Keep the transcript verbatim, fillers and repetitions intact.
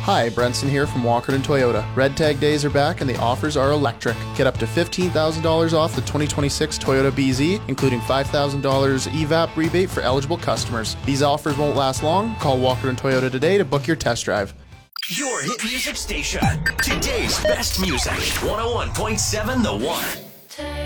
Hi, Brenson here from Walkerton Toyota. Red Tag days are back and the offers are electric. Get up to fifteen thousand dollars off the twenty twenty-six Toyota B Z, including five thousand dollars E V A P rebate for eligible customers. These offers won't last long. Call Walkerton Toyota today to book your test drive. Your hit music station. Today's best music. one oh one point seven The One.